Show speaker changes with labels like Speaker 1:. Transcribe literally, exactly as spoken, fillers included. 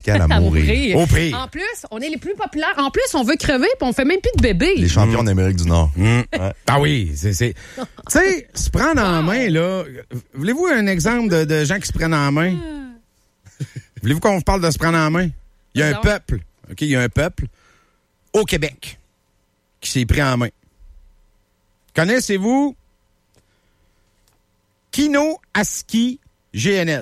Speaker 1: médicale à,
Speaker 2: à
Speaker 1: mourir.
Speaker 2: mourir.
Speaker 3: Au pire.
Speaker 2: En plus, on est les plus populaires. En plus, on veut crever puis on fait même plus de bébés.
Speaker 1: Les champions d'Amérique du Nord.
Speaker 3: Mmh.
Speaker 1: Ouais.
Speaker 3: Ah oui, c'est... c'est... tu sais, se prendre en main, là... Voulez-vous un exemple de, de gens qui se prennent en main? Voulez-vous qu'on vous parle de se prendre en main? Il y a un
Speaker 2: Non.
Speaker 3: peuple, OK? Il y a un peuple au Québec qui s'est pris en main. Connaissez-vous Kino Aski G N L?